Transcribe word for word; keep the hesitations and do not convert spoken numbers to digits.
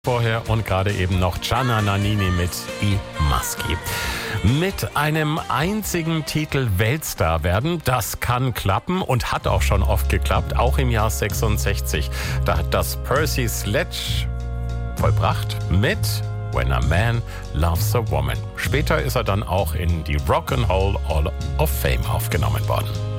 Vorher und gerade eben noch Gianna Nannini mit I Maschi. Mit einem einzigen Titel Weltstar werden, das kann klappen und hat auch schon oft geklappt, auch im Jahr sechsundsechzig. Da hat das Percy Sledge vollbracht mit When a Man Loves a Woman. Später ist er dann auch in die Rock and Roll Hall of Fame aufgenommen worden.